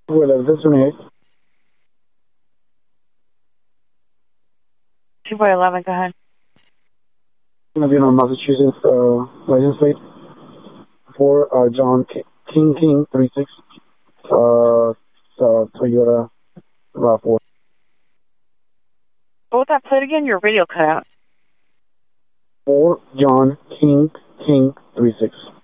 Well, this 28. 2 by 11, go ahead. Going to be on Massachusetts license plate for John King 36 Toyota RAV4. What was that plate again? Your radio cut out. For John King 36.